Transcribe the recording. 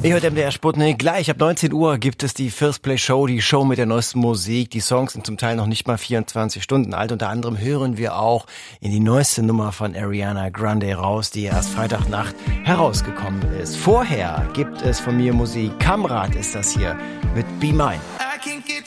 Ihr hört MDR Sputnik. Gleich ab 19 Uhr gibt es die First Play Show, die Show mit der neuesten Musik. Die Songs sind zum Teil noch nicht mal 24 Stunden alt. Unter anderem hören wir auch in die neueste Nummer von Ariana Grande raus, die erst Freitagnacht herausgekommen ist. Vorher gibt es von mir Musik. Kamrat ist das hier mit Be Mine.